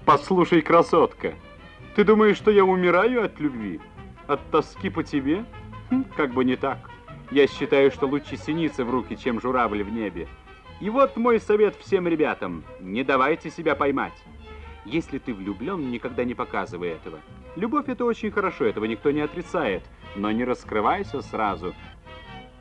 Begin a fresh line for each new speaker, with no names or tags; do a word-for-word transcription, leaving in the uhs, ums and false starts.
Послушай, красотка, ты думаешь, что я умираю от любви? От тоски по тебе? Хм, как бы не так. Я считаю, что лучше синица в руки, чем журавль в небе. И вот мой совет всем ребятам. Не давайте себя поймать. Если ты влюблен, никогда не показывай этого. Любовь — это очень хорошо, этого никто не отрицает. Но не раскрывайся сразу.